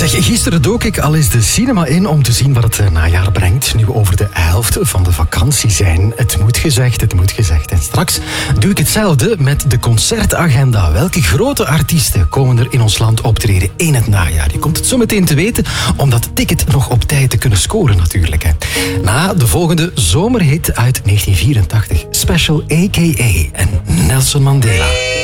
Zeg, gisteren dook ik al eens de cinema in om te zien wat het najaar brengt. Nu we over de helft van de vakantie zijn. Het moet gezegd, het moet gezegd. En straks doe ik hetzelfde met de concertagenda. Welke grote artiesten komen er in ons land optreden in het najaar? Je komt het zo meteen te weten, om dat ticket nog op tijd te kunnen scoren natuurlijk. Hè. Na de volgende zomerhit uit 1984. Special A.K.A. en Nelson Mandela.